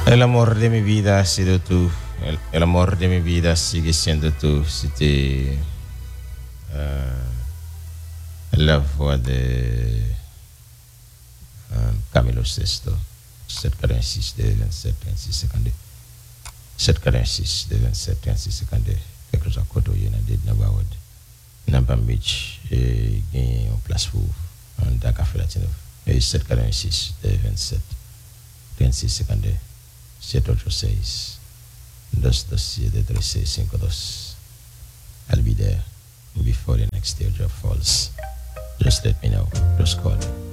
El amor de mi vida ha sido tú. El amor de mi vida sigue siendo tú. C'était la voix de Camilo Sesto. 786 de 27, 26 secondes. 786 de 27, 26 secondes. Quelque chose à côté, il y a des Nabawad. Nampa Beach, et il y a une place pour un Café Latino. Et 786 de 27, 26 secondes. 786 227 I'll be there before the next stage of falls. Just let me know. Just call me.